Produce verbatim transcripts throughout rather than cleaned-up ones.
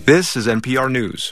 This is N P R News.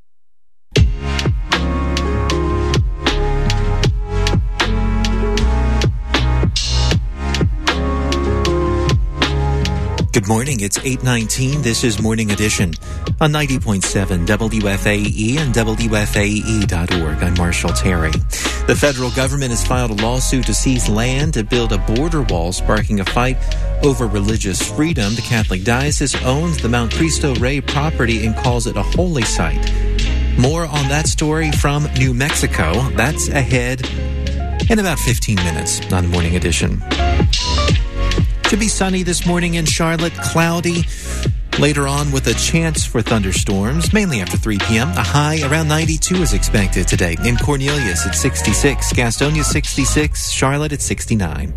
Good morning. It's eight nineteen. This is Morning Edition on ninety point seven W F A E and W F A E dot org. I'm Marshall Terry. The federal government has filed a lawsuit to seize land to build a border wall, sparking a fight over religious freedom. The Catholic Diocese owns the Mount Cristo Rey property and calls it a holy site. More on that story from New Mexico. That's ahead in about fifteen minutes on Morning Edition. To be sunny this morning in Charlotte, cloudy. Later on with a chance for thunderstorms, mainly after three p.m. A high around ninety-two is expected today. In Cornelius at sixty-six, Gastonia sixty-six, Charlotte at sixty-nine.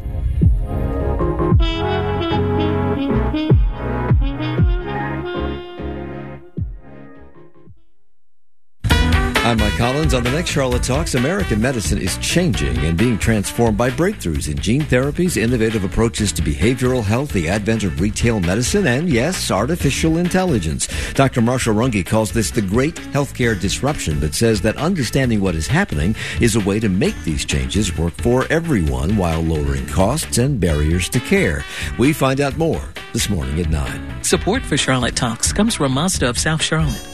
I'm Mike Collins. On the next Charlotte Talks, American medicine is changing and being transformed by breakthroughs in gene therapies, innovative approaches to behavioral health, the advent of retail medicine, and, yes, artificial intelligence. Doctor Marshall Runge calls this the great healthcare disruption, but says that understanding what is happening is a way to make these changes work for everyone while lowering costs and barriers to care. We find out more this morning at nine. Support for Charlotte Talks comes from Mazda of South Charlotte.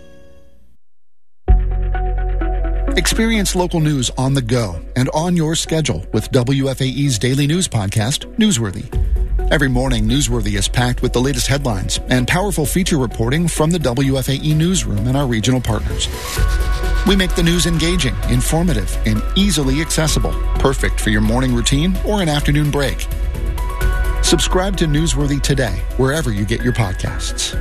Experience local news on the go and on your schedule with W F A E's daily news podcast, Newsworthy. Every morning, Newsworthy is packed with the latest headlines and powerful feature reporting from the W F A E newsroom and our regional partners. We make the news engaging, informative, and easily accessible, perfect for your morning routine or an afternoon break. Subscribe to Newsworthy today, wherever you get your podcasts.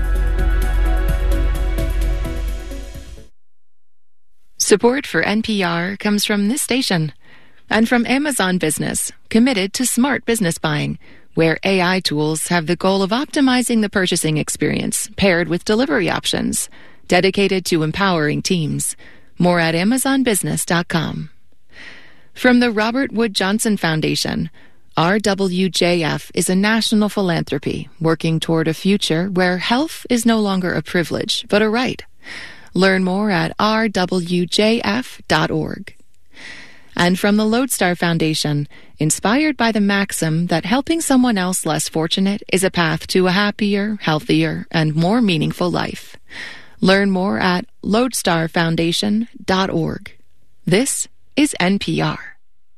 Support for N P R comes from this station and from Amazon Business, committed to smart business buying, where A I tools have the goal of optimizing the purchasing experience paired with delivery options, dedicated to empowering teams. More at amazon business dot com. From the Robert Wood Johnson Foundation, R W J F is a national philanthropy working toward a future where health is no longer a privilege, but a right. Learn more at r w j f dot org. And from the Lodestar Foundation, inspired by the maxim that helping someone else less fortunate is a path to a happier, healthier, and more meaningful life. Learn more at lodestar foundation dot org. This is N P R.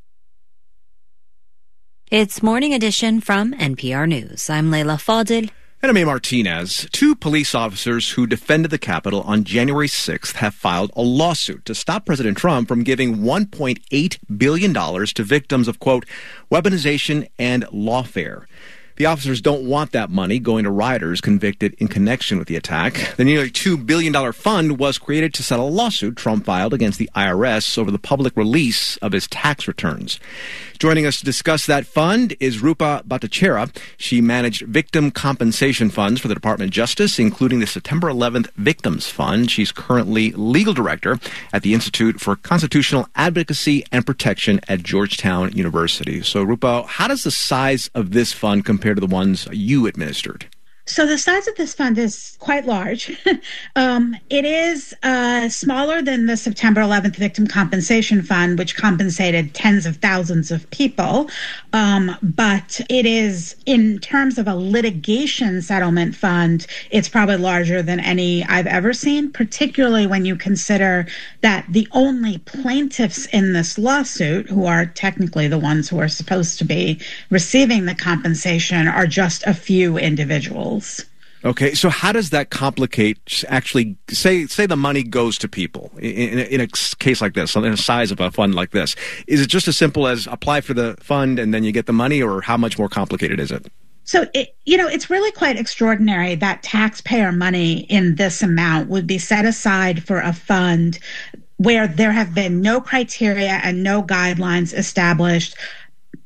It's Morning Edition from N P R News. I'm Leila Fadil. And I'm A. Martinez. Two police officers who defended the Capitol on January sixth have filed a lawsuit to stop President Trump from giving one point eight billion dollars to victims of, quote, weaponization and lawfare. The officers don't want that money going to rioters convicted in connection with the attack. The nearly two billion dollars fund was created to settle a lawsuit Trump filed against the I R S over the public release of his tax returns. Joining us to discuss that fund is Rupa Bhattacharya. She managed victim compensation funds for the Department of Justice, including the September eleventh Victims Fund. She's currently legal director at the Institute for Constitutional Advocacy and Protection at Georgetown University. So, Rupa, how does the size of this fund compare to the ones you administered? So the size of this fund is quite large. um, it is uh, smaller than the September eleventh Victim Compensation Fund, which compensated tens of thousands of people. Um, but it is, in terms of a litigation settlement fund, it's probably larger than any I've ever seen, particularly when you consider that the only plaintiffs in this lawsuit, who are technically the ones who are supposed to be receiving the compensation, are just a few individuals. Okay, so how does that complicate actually, say say the money goes to people in, in, in a case like this, in a size of a fund like this? Is it just as simple as apply for the fund and then you get the money, or how much more complicated is it? So, it, you know, it's really quite extraordinary that taxpayer money in this amount would be set aside for a fund where there have been no criteria and no guidelines established,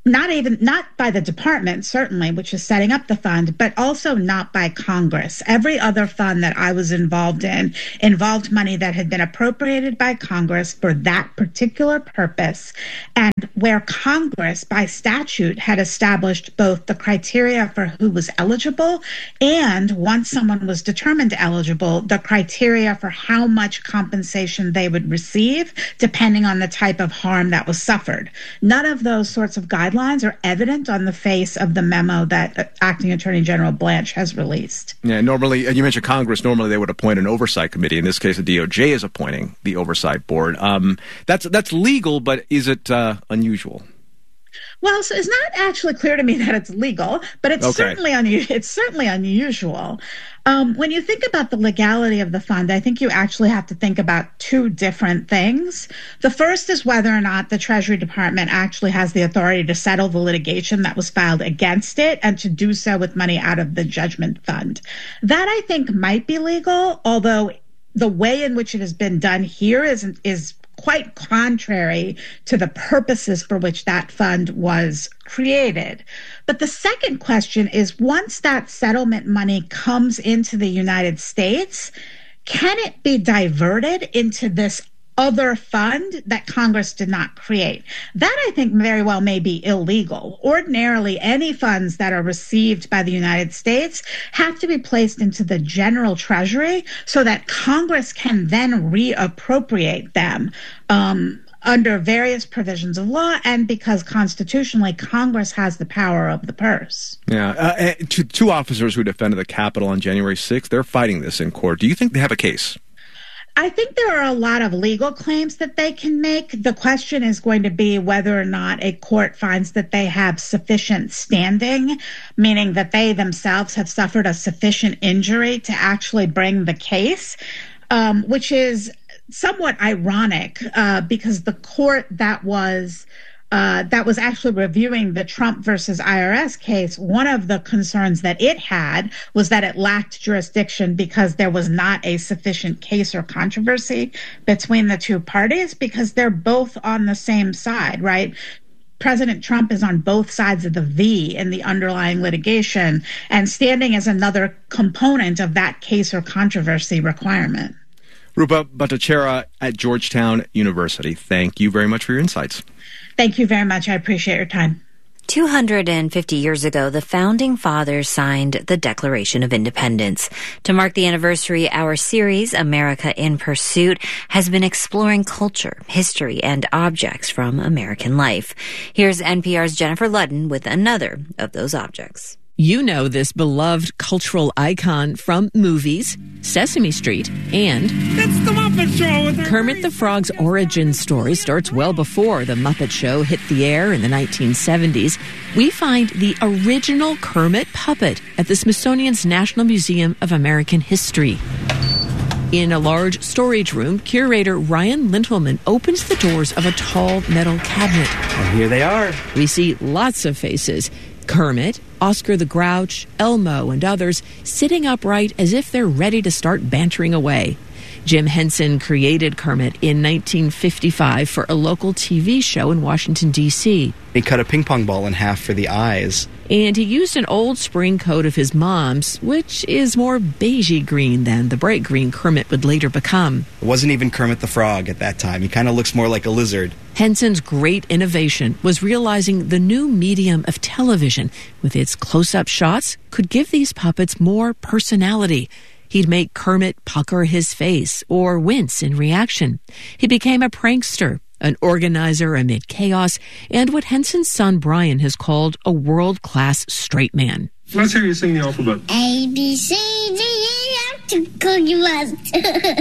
not even, not by the department, certainly, which is setting up the fund, but also not by Congress. Every other fund that I was involved in involved money that had been appropriated by Congress for that particular purpose, and where Congress, by statute, had established both the criteria for who was eligible and, once someone was determined eligible, the criteria for how much compensation they would receive, depending on the type of harm that was suffered. None of those sorts of guidelines are evident on the face of the memo that Acting Attorney General Blanche has released. Yeah, normally, you mentioned Congress, normally they would appoint an oversight committee. In this case, the D O J is appointing the oversight board. Um, that's that's legal, but is it uh, unusual? Well, so it's not actually clear to me that it's legal, but it's okay. certainly un- it's certainly unusual. Um, when you think about the legality of the fund, I think you actually have to think about two different things. The first is whether or not the Treasury Department actually has the authority to settle the litigation that was filed against it and to do so with money out of the judgment fund. That, I think, might be legal, although the way in which it has been done here is is quite contrary to the purposes for which that fund was created. But the second question is, once that settlement money comes into the United States, can it be diverted into this other fund that Congress did not create? That, I think, very well may be illegal. Ordinarily, any funds that are received by the United States have to be placed into the general treasury so that Congress can then reappropriate them um, under various provisions of law, and because constitutionally Congress has the power of the purse. Yeah. Uh, two, two officers who defended the Capitol on January sixth, they're fighting this in court. Do you think they have a case? I think there are a lot of legal claims that they can make. The question is going to be whether or not a court finds that they have sufficient standing, meaning that they themselves have suffered a sufficient injury to actually bring the case, um, which is somewhat ironic uh, because the court that was Uh, that was actually reviewing the Trump versus I R S case, one of the concerns that it had was that it lacked jurisdiction because there was not a sufficient case or controversy between the two parties, because they're both on the same side, right? President Trump is on both sides of the V in the underlying litigation, and standing is another component of that case or controversy requirement. Rupa Bhattacharya at Georgetown University, thank you very much for your insights. Thank you very much. I appreciate your time. two hundred fifty years ago, the Founding Fathers signed the Declaration of Independence. To mark the anniversary, our series, America in Pursuit, has been exploring culture, history, and objects from American life. Here's N P R's Jennifer Ludden with another of those objects. You know this beloved cultural icon from movies, Sesame Street, and It's the Muppet Show with Kermit the Frog's origin story starts well before the Muppet Show hit the air in the nineteen seventies. We find the original Kermit puppet at the Smithsonian's National Museum of American History. In a large storage room, curator Ryan Lintelman opens the doors of a tall metal cabinet. And here they are. We see lots of faces. Kermit, Oscar the Grouch, Elmo, and others sitting upright as if they're ready to start bantering away. Jim Henson created Kermit in nineteen fifty-five for a local T V show in Washington, D C He cut a ping pong ball in half for the eyes. And he used an old spring coat of his mom's, which is more beigey green than the bright green Kermit would later become. It wasn't even Kermit the Frog at that time. He kind of looks more like a lizard. Henson's great innovation was realizing the new medium of television, with its close-up shots, could give these puppets more personality. He'd make Kermit pucker his face or wince in reaction. He became a prankster, an organizer amid chaos, and what Henson's son Brian has called a world-class straight man. Let's hear you sing the alphabet. A, B, C, D, E, F, to Cookie Monster.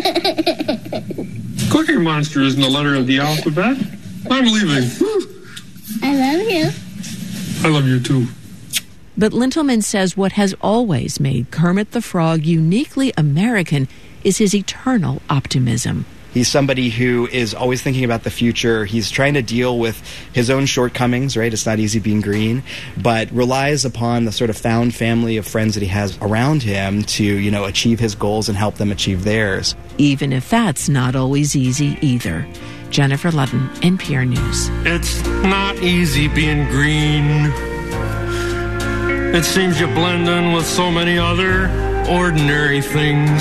Cookie Monster isn't a letter of the alphabet. I'm leaving. I love you. I love you too. But Lintelman says what has always made Kermit the Frog uniquely American is his eternal optimism. He's somebody who is always thinking about the future. He's trying to deal with his own shortcomings, right? It's not easy being green, but relies upon the sort of found family of friends that he has around him to, you know, achieve his goals and help them achieve theirs. Even if that's not always easy either. Jennifer Ludden, N P R News. It's not easy being green. It seems you blend in with so many other ordinary things.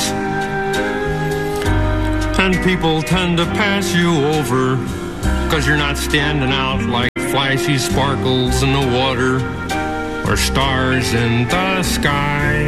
And people tend to pass you over because you're not standing out like flashy sparkles in the water or stars in the sky.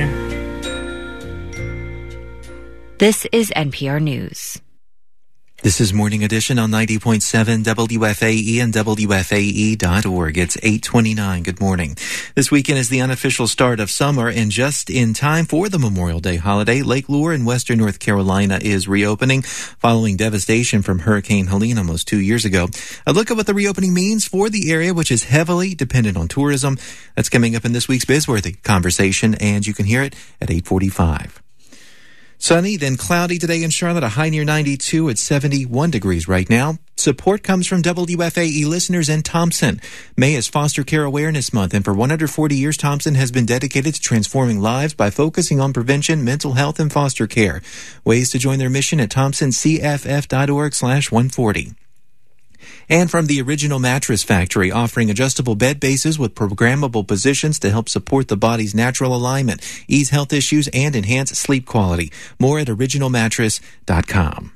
This is N P R News. This is Morning Edition on ninety point seven W F A E and W F A E dot org. It's eight twenty-nine. Good morning. This weekend is the unofficial start of summer, and just in time for the Memorial Day holiday, Lake Lure in western North Carolina is reopening following devastation from Hurricane Helene almost two years ago. A look at what the reopening means for the area, which is heavily dependent on tourism. That's coming up in this week's Bizworthy Conversation, and you can hear it at eight forty-five. Sunny, then cloudy today in Charlotte, a high near ninety-two at seventy-one degrees right now. Support comes from W F A E listeners in Thompson. May is Foster Care Awareness Month, and for one hundred forty years, Thompson has been dedicated to transforming lives by focusing on prevention, mental health, and foster care. Ways to join their mission at thompson c f f dot org slash one forty. And from the Original Mattress Factory, offering adjustable bed bases with programmable positions to help support the body's natural alignment, ease health issues, and enhance sleep quality. More at original mattress dot com.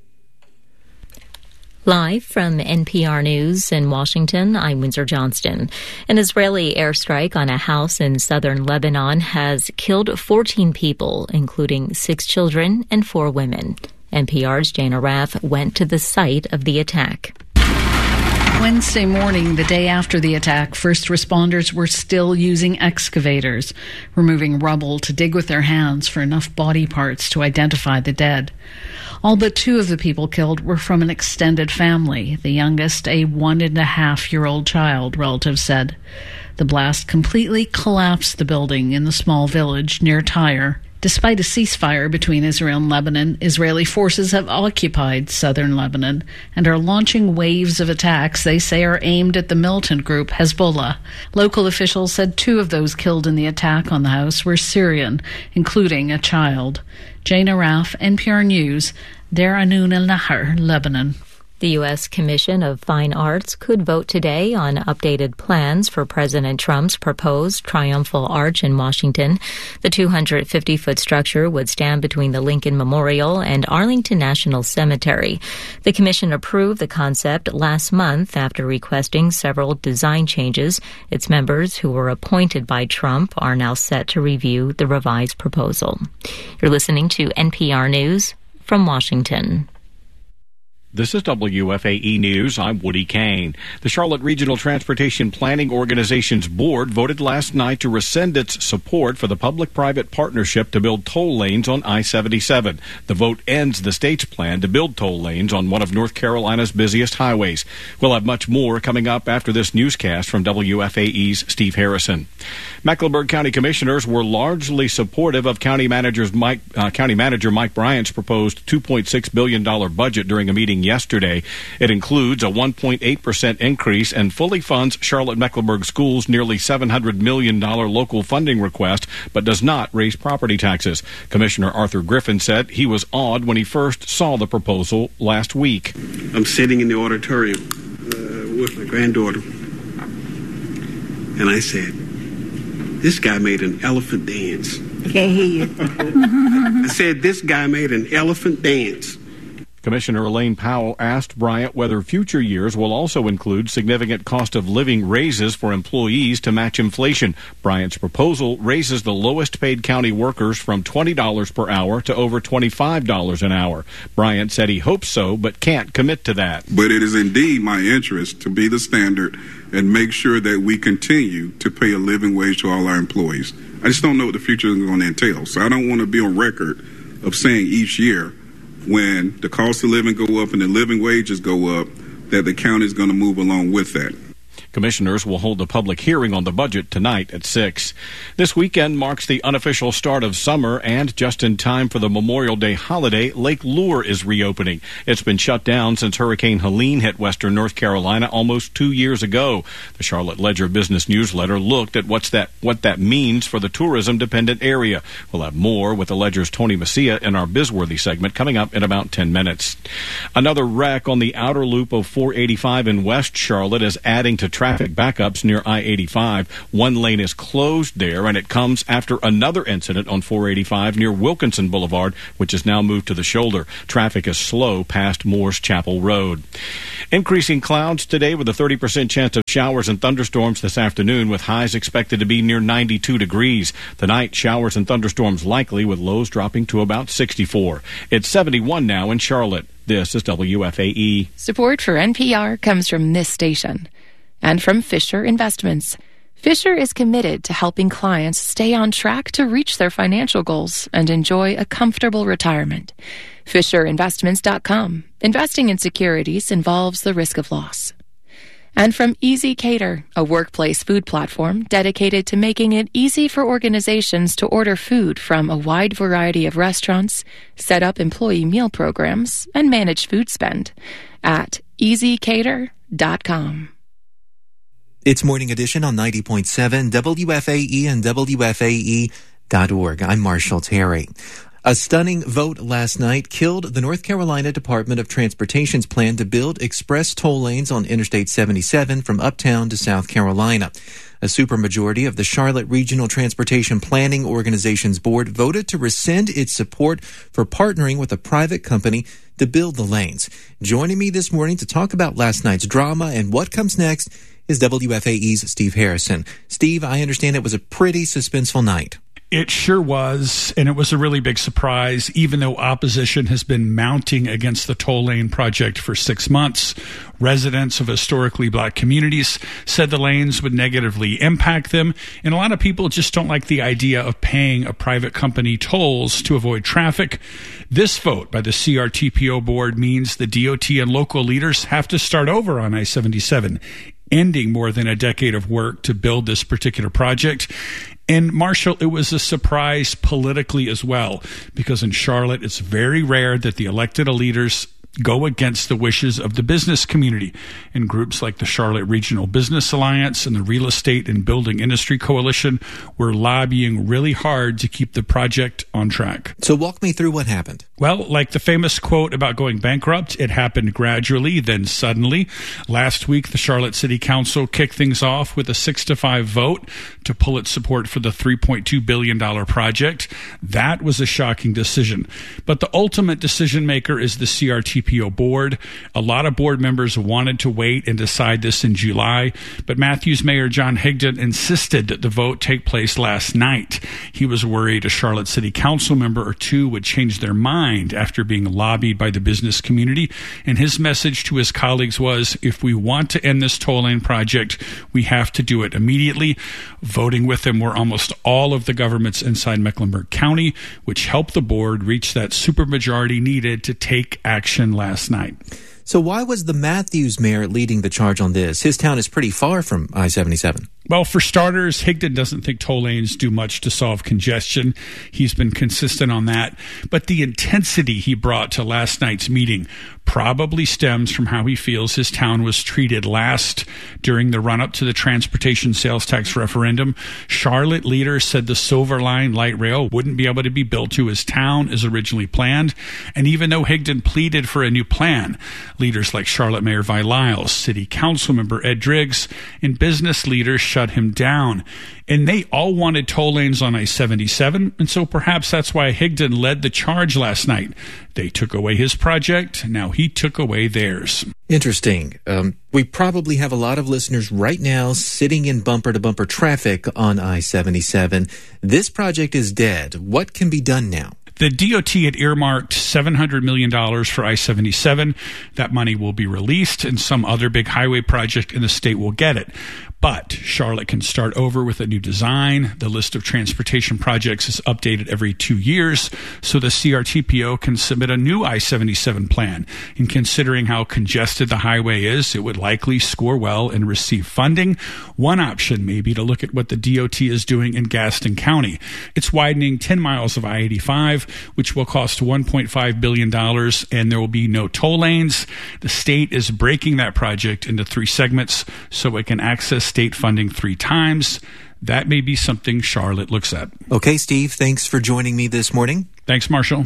Live from N P R News in Washington, I'm Windsor Johnston. An Israeli airstrike on a house in southern Lebanon has killed fourteen people, including six children and four women. N P R's Jana Raff went to the site of the attack. Wednesday morning, the day after the attack, first responders were still using excavators, removing rubble to dig with their hands for enough body parts to identify the dead. All but two of the people killed were from an extended family, the youngest a one-and-a-half-year-old child, relatives said. The blast completely collapsed the building in the small village near Tyre. Despite a ceasefire between Israel and Lebanon, Israeli forces have occupied southern Lebanon and are launching waves of attacks they say are aimed at the militant group Hezbollah. Local officials said two of those killed in the attack on the house were Syrian, including a child. Jana Raff, N P R News, Der Anun el-Nahar, Lebanon. The U S Commission of Fine Arts could vote today on updated plans for President Trump's proposed Triumphal Arch in Washington. The two hundred fifty foot structure would stand between the Lincoln Memorial and Arlington National Cemetery. The commission approved the concept last month after requesting several design changes. Its members, who were appointed by Trump, are now set to review the revised proposal. You're listening to N P R News from Washington. This is W F A E News. I'm Woody Kane. The Charlotte Regional Transportation Planning Organization's board voted last night to rescind its support for the public-private partnership to build toll lanes on I seventy-seven. The vote ends the state's plan to build toll lanes on one of North Carolina's busiest highways. We'll have much more coming up after this newscast from W F A E's Steve Harrison. Mecklenburg County Commissioners were largely supportive of County Manager's Mike, uh, County Manager Mike Bryant's proposed two point six billion dollars budget during a meeting yesterday. It includes a one point eight percent increase and fully funds Charlotte-Mecklenburg Schools' nearly seven hundred million dollars local funding request, but does not raise property taxes. Commissioner Arthur Griffin said he was awed when he first saw the proposal last week. I'm sitting in the auditorium uh, with my granddaughter, and I said, this guy made an elephant dance. I can't hear you. I said, this guy made an elephant dance. Commissioner Elaine Powell asked Bryant whether future years will also include significant cost of living raises for employees to match inflation. Bryant's proposal raises the lowest paid county workers from twenty dollars per hour to over twenty-five dollars an hour. Bryant said he hopes so, but can't commit to that. But it is indeed my interest to be the standard and make sure that we continue to pay a living wage to all our employees. I just don't know what the future is going to entail, so I don't want to be on record of saying each year when the cost of living go up and the living wages go up, that the county is going to move along with that. Commissioners will hold a public hearing on the budget tonight at six. This weekend marks the unofficial start of summer, and just in time for the Memorial Day holiday, Lake Lure is reopening. It's been shut down since Hurricane Helene hit western North Carolina almost two years ago. The Charlotte Ledger Business Newsletter looked at what's that what that means for the tourism-dependent area. We'll have more with the Ledger's Tony Messia in our Bizworthy segment coming up in about ten minutes. Another wreck on the outer loop of four eighty-five in West Charlotte is adding to traffic backups near I eighty-five. One lane is closed there, and it comes after another incident on four eighty-five near Wilkinson Boulevard, which is now moved to the shoulder. Traffic is slow past Moore's Chapel Road. Increasing clouds today with a thirty percent chance of showers and thunderstorms this afternoon, with highs expected to be near ninety-two degrees. Tonight, showers and thunderstorms likely, with lows dropping to about sixty-four. It's seventy-one now in Charlotte. This is W F A E. Support for N P R comes from this station and from Fisher Investments. Fisher is committed to helping clients stay on track to reach their financial goals and enjoy a comfortable retirement. Fisher Investments dot com. Investing in securities involves the risk of loss. And from Easy Cater, a workplace food platform dedicated to making it easy for organizations to order food from a wide variety of restaurants, set up employee meal programs, and manage food spend at easy cater dot com. It's Morning Edition on ninety point seven W F A E and W F A E dot org. I'm Marshall Terry. A stunning vote last night killed the North Carolina Department of Transportation's plan to build express toll lanes on Interstate seventy-seven from uptown to South Carolina. A supermajority of the Charlotte Regional Transportation Planning Organization's board voted to rescind its support for partnering with a private company to build the lanes. Joining me this morning to talk about last night's drama and what comes next is W F A E's Steve Harrison. Steve, I understand it was a pretty suspenseful night. It sure was, and it was a really big surprise, even though opposition has been mounting against the toll lane project for six months. Residents of historically black communities said the lanes would negatively impact them, and a lot of people just don't like the idea of paying a private company tolls to avoid traffic. This vote by the C R T P O board means the D O T and local leaders have to start over on I seventy-seven, ending more than a decade of work to build this particular project. And Marshall, it was a surprise politically as well, because in Charlotte, it's very rare that the elected leaders go against the wishes of the business community. And groups like the Charlotte Regional Business Alliance and the Real Estate and Building Industry Coalition were lobbying really hard to keep the project on track. So walk me through what happened. Well, like the famous quote about going bankrupt, it happened gradually, then suddenly. Last week, the Charlotte City Council kicked things off with a six to five vote to pull its support for the three point two billion dollars project. That was a shocking decision. But the ultimate decision maker is the C R T P O board. A lot of board members wanted to wait and decide this in July, but Matthews Mayor John Higdon insisted that the vote take place last night. He was worried a Charlotte City Council member or two would change their mind after being lobbied by the business community, and his message to his colleagues was, if we want to end this toll lane project, we have to do it immediately. Voting with him were almost all of the governments inside Mecklenburg County, which helped the board reach that supermajority needed to take action last night. So why was the Matthews mayor leading the charge on this? His town is pretty far from I seventy-seven. Well, for starters, Higdon doesn't think toll lanes do much to solve congestion. He's been consistent on that. But the intensity he brought to last night's meeting probably stems from how he feels his town was treated last during the run-up to the transportation sales tax referendum. Charlotte leaders said the Silver Line light rail wouldn't be able to be built to his town as originally planned. And even though Higdon pleaded for a new plan, leaders like Charlotte Mayor Vi Lyles, City Council member Ed Driggs, and business leaders shut him down. And they all wanted toll lanes on I seventy-seven, and so perhaps that's why Higdon led the charge last night. They took away his project, now he took away theirs. Interesting. Um, we probably have a lot of listeners right now sitting in bumper-to-bumper traffic on I seventy-seven. This project is dead. What can be done now? The D O T had earmarked seven hundred million dollars for I seventy-seven. That money will be released, and some other big highway project in the state will get it. But Charlotte can start over with a new design. The list of transportation projects is updated every two years, so the C R T P O can submit a new I seventy-seven plan. In considering how congested the highway is, it would likely score well and receive funding. One option may be to look at what the D O T is doing in Gaston County. It's widening ten miles of I eighty-five, which will cost one point five billion dollars, and there will be no toll lanes. The state is breaking that project into three segments so it can access state funding three times. That may be something Charlotte looks at. Okay, Steve, thanks for joining me this morning. Thanks, Marshall.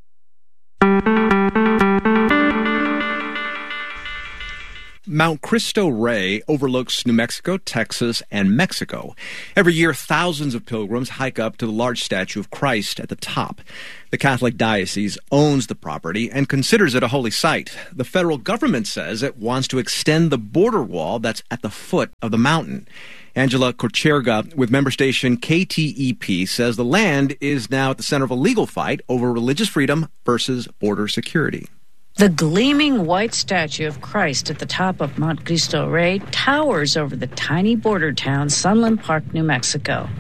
Mount Cristo Rey overlooks New Mexico, Texas, and Mexico. Every year, thousands of pilgrims hike up to the large statue of Christ at the top. The Catholic Diocese owns the property and considers it a holy site. The federal government says it wants to extend the border wall that's at the foot of the mountain. Angela Korcherga with member station K T E P says the land is now at the center of a legal fight over religious freedom versus border security. The gleaming white statue of Christ at the top of Mount Cristo Rey towers over the tiny border town Sunland Park, New Mexico.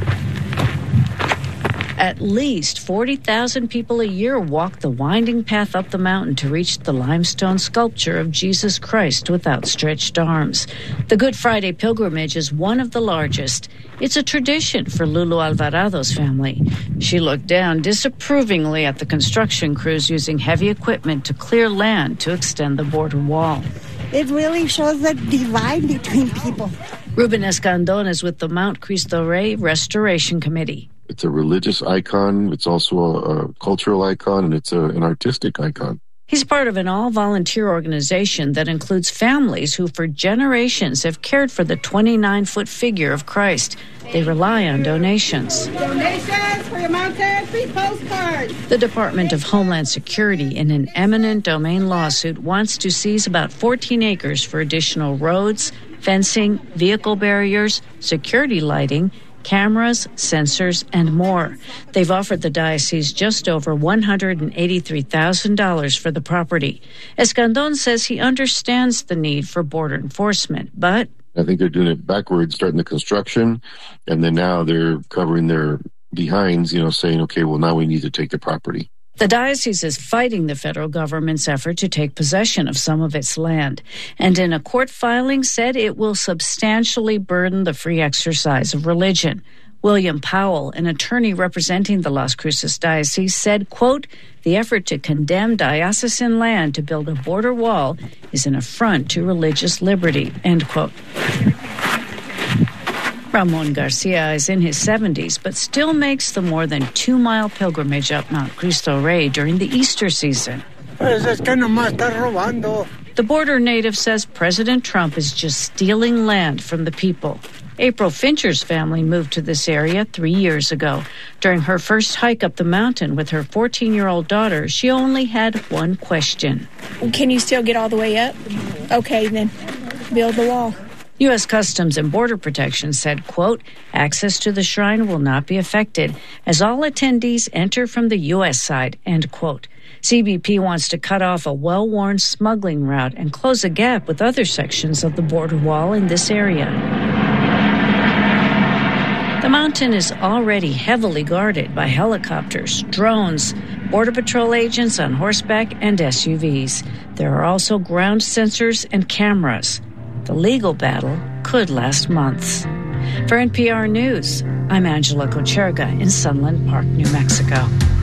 At least forty thousand people a year walk the winding path up the mountain to reach the limestone sculpture of Jesus Christ with outstretched arms. The Good Friday pilgrimage is one of the largest. It's a tradition for Lulu Alvarado's family. She looked down disapprovingly at the construction crews using heavy equipment to clear land to extend the border wall. It really shows the divide between people. Ruben Escandon is with the Mount Cristo Rey Restoration Committee. It's a religious icon, it's also a, a cultural icon, and it's a, an artistic icon. He's part of an all-volunteer organization that includes families who for generations have cared for the twenty-nine-foot figure of Christ. They rely on donations. Donations for your mountain, free postcards. The Department of Homeland Security, in an eminent domain lawsuit, wants to seize about fourteen acres for additional roads, fencing, vehicle barriers, security lighting, cameras, sensors, and more. They've offered the diocese just over one hundred eighty-three thousand dollars for the property. Escandon says he understands the need for border enforcement, but I think they're doing it backwards, starting the construction, and then now they're covering their behinds, you know, saying, okay, well, now we need to take the property. The diocese is fighting the federal government's effort to take possession of some of its land, and in a court filing said it will substantially burden the free exercise of religion. William Powell, an attorney representing the Las Cruces Diocese, said, quote, the effort to condemn diocesan land to build a border wall is an affront to religious liberty, end quote. Ramon Garcia is in his seventies, but still makes the more than two-mile pilgrimage up Mount Cristo Rey during the Easter season. The border native says President Trump is just stealing land from the people. April Fincher's family moved to this area three years ago. During her first hike up the mountain with her fourteen-year-old daughter, she only had one question. Can you still get all the way up? Okay, then build the wall. U S Customs and Border Protection said, quote, access to the shrine will not be affected as all attendees enter from the U S side, end quote. C B P wants to cut off a well-worn smuggling route and close a gap with other sections of the border wall in this area. The mountain is already heavily guarded by helicopters, drones, Border Patrol agents on horseback, and S U Vs. There are also ground sensors and cameras. The legal battle could last months. For N P R News, I'm Angela Kocherga in Sunland Park, New Mexico.